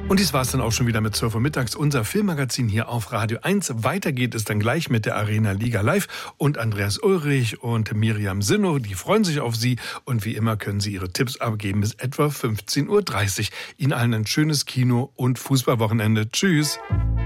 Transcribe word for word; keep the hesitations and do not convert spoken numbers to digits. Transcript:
Und dies war es dann auch schon wieder mit zwölf Uhr mittags, unser Filmmagazin hier auf Radio eins. Weiter geht es dann gleich mit der Arena Liga Live und Andreas Ulrich und Miriam Sinno, die freuen sich auf Sie und wie immer können Sie Ihre Tipps abgeben bis etwa fünfzehn Uhr dreißig. Ihnen allen ein schönes Kino- und Fußballwochenende. Tschüss!